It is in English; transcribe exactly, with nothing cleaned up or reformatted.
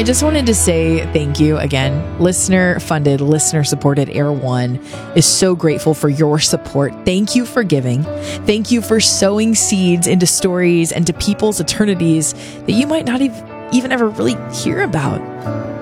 I just wanted to say thank you again. Listener funded, listener supported Air One is so grateful for your support. Thank you for giving. Thank you for sowing seeds into stories and to people's eternities that you might not even, even ever really hear about.